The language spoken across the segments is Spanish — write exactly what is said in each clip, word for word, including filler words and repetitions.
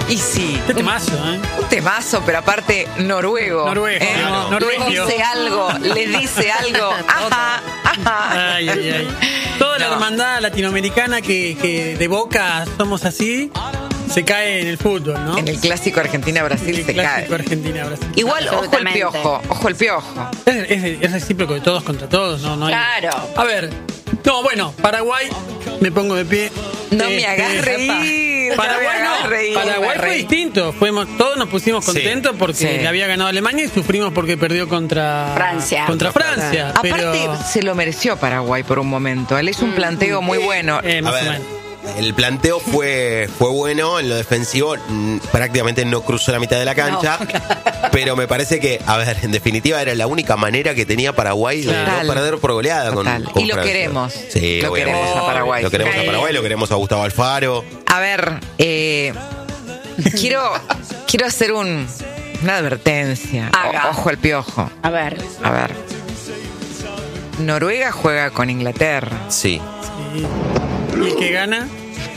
Y sí. Qué temazo, ¿eh? Un temazo, pero aparte noruego. Noruego, ¿eh? no, Le noruegio. dice algo, le dice algo. Ajá, ajá. Ay, ay, ay. Toda la No. hermandad latinoamericana que, que de Boca somos así, se cae en el fútbol, ¿no? En el clásico Argentina-Brasil El se clásico cae. Argentina-Brasil. Igual, ojo el Absolutamente. piojo, ojo el piojo. Es, es, es recíproco de todos contra todos, ¿no? no hay- Claro. A ver, no, bueno, Paraguay, me pongo de pie. No Este, me hagas reír. Paraguay no me hagas no, reír. Paraguay me fue reí. distinto. Fuimos, todos nos pusimos contentos porque Sí. le había ganado Alemania y sufrimos porque perdió contra Francia. Contra Francia. Aparte, pero, se lo mereció Paraguay por un momento. Él hizo un planteo muy bueno. eh, A más o ver, menos. el planteo fue, fue bueno, en lo defensivo mm, prácticamente no cruzó la mitad de la cancha, pero me parece que, a ver, en definitiva era la única manera que tenía Paraguay de Total. no perder por goleada con, Total. con Y lo Francia. queremos. Sí, Lo obviamente. queremos a Paraguay. Lo queremos a Paraguay, lo queremos a Gustavo Alfaro. A ver, eh, quiero, quiero hacer un, una advertencia. Haga. O- ojo al piojo. A ver. A ver. Noruega juega con Inglaterra. Sí. Y el que gana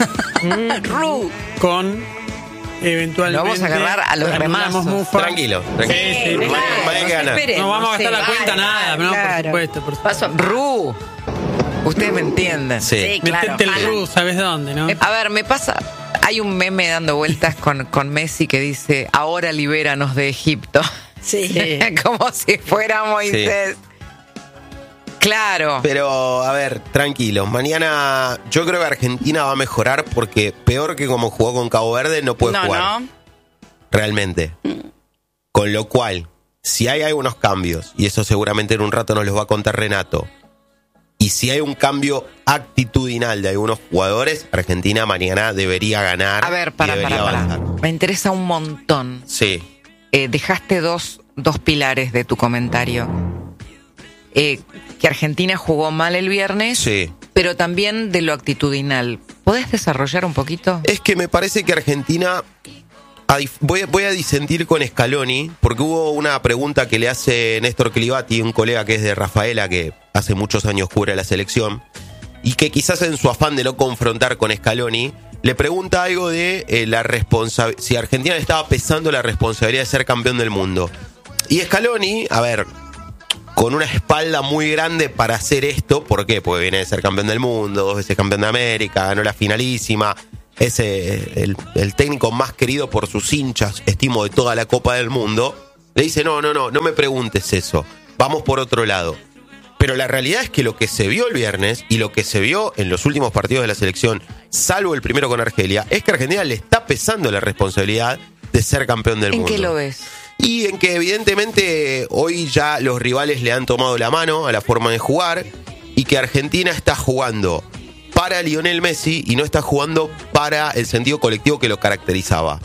Ru. con eventualmente. Lo vamos a agarrar a los anulamos remazos. Mufa. Tranquilo, tranquilo. Sí, sí, Mañana- claro. mañana hay que ganar. Esperen, No vamos a gastar sí. la cuenta, Vale, nada, vale, no, claro. por supuesto, por supuesto. Paso a Ru. Ustedes me entienden. Sí. Sí, claro. Metete el Alan. Ru, ¿sabes dónde, no? Eh, A ver, me pasa. Hay un meme dando vueltas con, con Messi que dice: ahora libéranos de Egipto. Sí. Como si fuera Moisés. Claro. Pero, a ver, tranquilos. Mañana yo creo que Argentina va a mejorar porque peor que como jugó con Cabo Verde no puede No, jugar. no. Realmente. Con lo cual, si hay algunos cambios, y eso seguramente en un rato nos los va a contar Renato, y si hay un cambio actitudinal de algunos jugadores, Argentina mañana debería ganar. A ver, y para, debería para, para. avanzar. Me interesa un montón. Sí. Eh, dejaste dos, dos pilares de tu comentario. Eh, que Argentina jugó mal el viernes, Sí. pero también de lo actitudinal. ¿Podés desarrollar un poquito? Es que me parece que Argentina... a dif- Voy a, voy a disentir con Scaloni, porque hubo una pregunta que le hace Néstor Clivati, un colega que es de Rafaela, que hace muchos años cubre la selección, y que quizás en su afán de no confrontar con Scaloni, le pregunta algo de eh, la responsabilidad, si a Argentina le estaba pesando la responsabilidad de ser campeón del mundo. Y Scaloni, a ver, con una espalda muy grande para hacer esto, ¿por qué? Porque viene de ser campeón del mundo, dos veces campeón de América, ganó la finalísima, es eh, el, el técnico más querido por sus hinchas, estimo, de toda la Copa del Mundo, le dice, no, no, no, no me preguntes eso, vamos por otro lado. Pero la realidad es que lo que se vio el viernes y lo que se vio en los últimos partidos de la selección, salvo el primero con Argelia, es que a Argentina le está pesando la responsabilidad de ser campeón del ¿En mundo. qué lo ves? Y en que evidentemente hoy ya los rivales le han tomado la mano a la forma de jugar y que Argentina está jugando para Lionel Messi y no está jugando para el sentido colectivo que lo caracterizaba.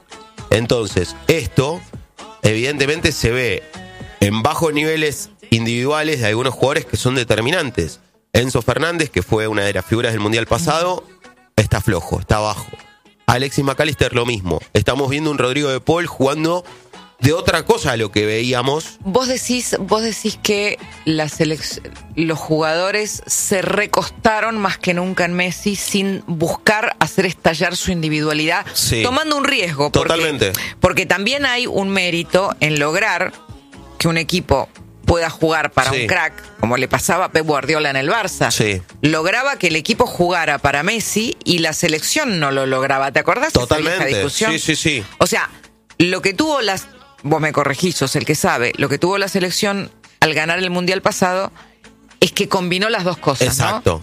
Entonces, esto evidentemente se ve en bajos niveles individuales de algunos jugadores que son determinantes. Enzo Fernández, que fue una de las figuras del Mundial pasado, está flojo, está bajo. Alexis McAllister lo mismo. Estamos viendo un Rodrigo de Paul jugando de otra cosa a lo que veíamos. Vos decís, vos decís que la selec- los jugadores se recostaron más que nunca en Messi sin buscar hacer estallar su individualidad, Sí. tomando un riesgo. Porque, Totalmente. Porque también hay un mérito en lograr que un equipo pueda jugar para Sí. un crack, como le pasaba a Pep Guardiola en el Barça. Sí. Lograba que el equipo jugara para Messi y la selección no lo lograba. ¿Te acordás de esa vieja Totalmente. discusión? Sí, sí, sí. O sea, lo que tuvo las... Vos me corregís, sos el que sabe. Lo que tuvo la selección al ganar el Mundial pasado es que combinó las dos cosas, Exacto.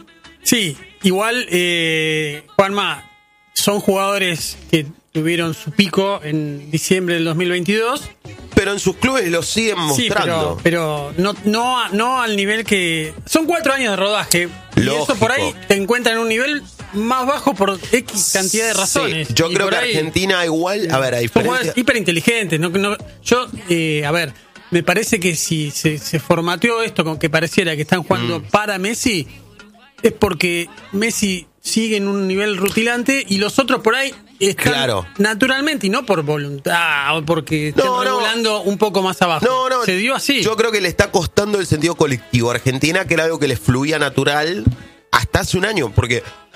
Sí, igual, eh, Juanma, son jugadores que tuvieron su pico en diciembre del dos mil veintidós. Pero en sus clubes lo siguen Sí, mostrando. pero, pero no, no, a- no al nivel que... Son cuatro años de rodaje. Y Lógico. eso por ahí te encuentran en un nivel más bajo por X cantidad de razones. Sí, yo Y creo por que ahí- Argentina igual, a ver, a Son diferencia... jugadores hiperinteligentes. No, no, yo, eh, a ver, me parece que si se, se formateó esto con que pareciera que están jugando Mm. para Messi, es porque Messi sigue en un nivel rutilante y los otros por ahí están Claro. naturalmente y no por voluntad o porque estén No, no. regulando un poco más abajo. No, no. Se dio así. Yo creo que le está costando el sentido colectivo a Argentina, que era algo que les fluía natural hasta hace un año, porque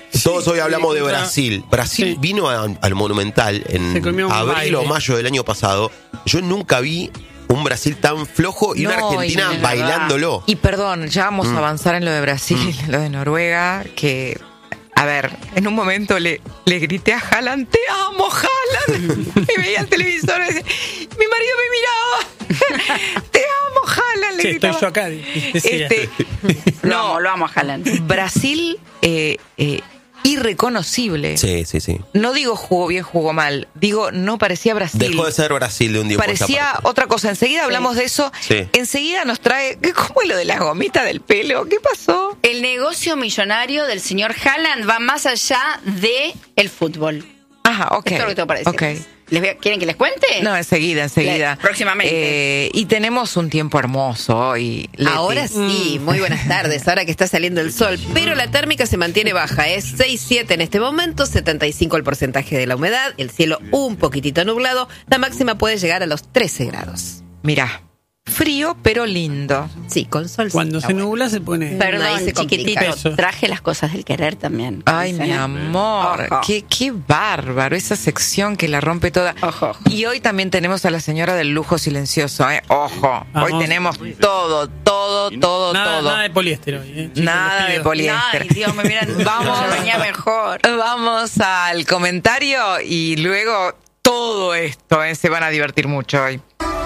Todos Sí, hoy hablamos de contra- Brasil. Brasil Sí. vino a- al Monumental Se en comió un abril baile. o mayo del año pasado. Yo nunca vi un Brasil tan flojo y una No, Argentina y- bailándolo. Y perdón, ya vamos Mm. a avanzar en lo de Brasil, lo de Noruega, que, a ver, en un momento le, le grité a Haaland, te amo, Haaland. Y veía el televisor y decía, mi marido me miraba, te amo, Haaland. Le Sí, estoy gritaba. yo acá, decía. Este, Lo amo, no, lo amo a Haaland. Brasil, eh, eh, irreconocible. Sí, sí, sí. No digo jugó bien, jugó mal, digo, no parecía Brasil. Dejó de ser Brasil de un tiempo a esta Parecía parte. otra cosa. Enseguida hablamos de eso. Sí. Enseguida nos trae. ¿Cómo es lo de la gomita del pelo? ¿Qué pasó? El negocio millonario del señor Haaland va más allá de el fútbol. Ajá, ok. Esto es lo que tengo para decirles. Ok. ¿Les voy a- ¿Quieren que les cuente? No, enseguida, enseguida. Le- próximamente. Eh, y tenemos un tiempo hermoso hoy. Leti. Ahora sí, muy buenas tardes, ahora que está saliendo el sol, pero la térmica se mantiene baja, es seis siete en este momento, setenta y cinco el porcentaje de la humedad, el cielo un poquitito nublado, la máxima puede llegar a los trece grados. Mirá, frío pero lindo. Sí, con sol. Cuando está se bueno. nubla se pone... Ahí Perdón, se complica. chiquitito, Eso. traje las cosas del querer también. Ay, Dicen, mi ¿eh? amor, Ojo. qué, qué bárbaro, esa sección que la rompe toda. Ojo. Y hoy también tenemos a la señora del lujo silencioso, ¿eh? Ojo, Vamos. hoy tenemos todo, todo, todo, Nada, todo. nada de poliéster hoy, eh, chicos, Nada les de pido. poliéster. Ay, Dios, me hubieran Vamos. se venía mejor. Vamos al comentario y luego todo esto, ¿eh? Se van a divertir mucho hoy.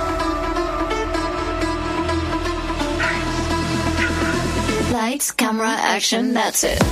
Lights, camera, action, that's it.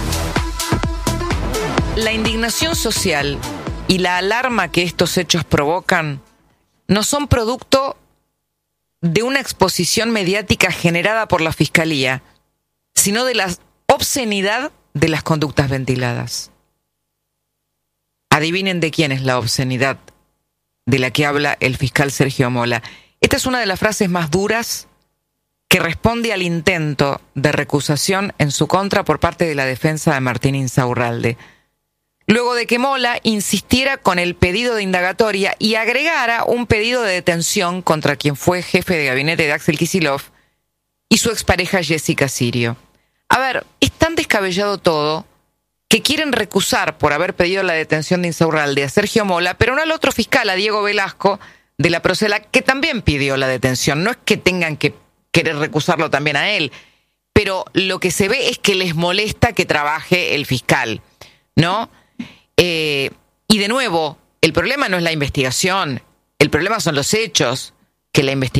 La indignación social y la alarma que estos hechos provocan no son producto de una exposición mediática generada por la Fiscalía, sino de la obscenidad de las conductas ventiladas. Adivinen de quién es la obscenidad de la que habla el fiscal Sergio Mola. Esta es una de las frases más duras que responde al intento de recusación en su contra por parte de la defensa de Martín Insaurralde. Luego de que Mola insistiera con el pedido de indagatoria y agregara un pedido de detención contra quien fue jefe de gabinete de Axel Kicillof y su expareja Jessica Sirio. A ver, es tan descabellado todo que quieren recusar por haber pedido la detención de Insaurralde a Sergio Mola, pero no al otro fiscal, a Diego Velasco, de la Procela, que también pidió la detención. No es que tengan que querer recusarlo también a él, pero lo que se ve es que les molesta que trabaje el fiscal, ¿no? Eh, y de nuevo, el problema no es la investigación, el problema son los hechos, que la investigación